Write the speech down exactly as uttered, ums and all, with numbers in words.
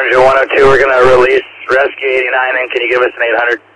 Engine one oh two, we're going to release Rescue eighty-nine, and can you give us an eight hundred?